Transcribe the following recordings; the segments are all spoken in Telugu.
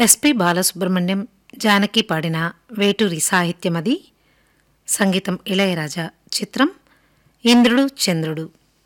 ఎస్పి బాలసుబ్రహ్మణ్యం, జానకి పాడిన వేటూరి సాహిత్యమది. సంగీతం ఇళయరాజా. చిత్రం ఇంద్రుడు చంద్రుడు.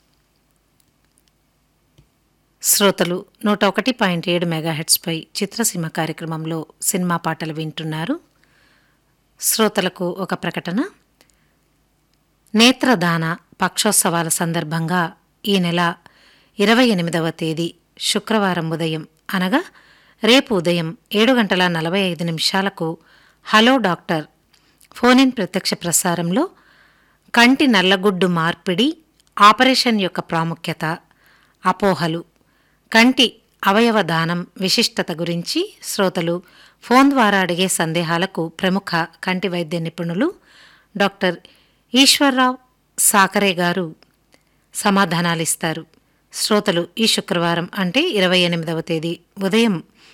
శ్రోతలు 101.7 మెగాహెర్ట్జ్పై చిత్రసీమ కార్యక్రమంలో సినిమా పాటలు వింటున్నారు. శ్రోతలకు ఒక ప్రకటన. నేత్రదాన పక్షోత్సవాల సందర్భంగా ఈ నెల 28వ తేదీ శుక్రవారం ఉదయం అనగా రేపు ఉదయం 7:45 హలో డాక్టర్ ఫోన్-ఇన్ ప్రత్యక్ష ప్రసారంలో కంటి నల్లగుడ్డు మార్పిడి, ఆపరేషన్ యొక్క ప్రాముఖ్యత, అపోహలు, కంటి అవయవ దానం విశిష్టత గురించి శ్రోతలు ఫోన్ ద్వారా అడిగే సందేహాలకు ప్రముఖ కంటి వైద్య నిపుణులు డాక్టర్ ఈశ్వర్రావు సాకరే గారు సమాధానాలిస్తారు. శ్రోతలు ఈ శుక్రవారం అంటే 28వ తేదీ ఉదయం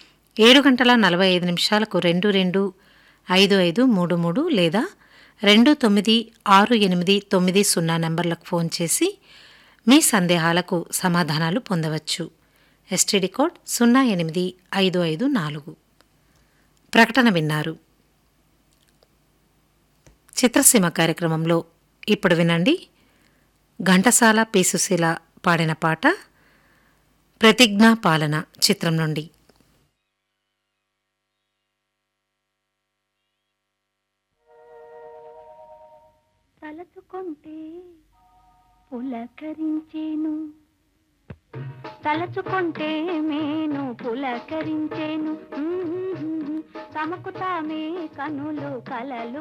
7:45 225533 లేదా 296890 నంబర్లకు ఫోన్ చేసి మీ సందేహాలకు సమాధానాలు పొందవచ్చు. STD code 08554. ప్రకటన విన్నారు. చిత్రసీమ కార్యక్రమంలో ఇప్పుడు వినండి. ఘంటసాల పి. సుశీల పాడిన పాట ప్రతిజ్ఞా పాలన చిత్రం నుండి. తలచుకుంటే పులకరించేను, తలచుకుంటే మేను పులకరించేను, తమకు తామే కనులు కలలు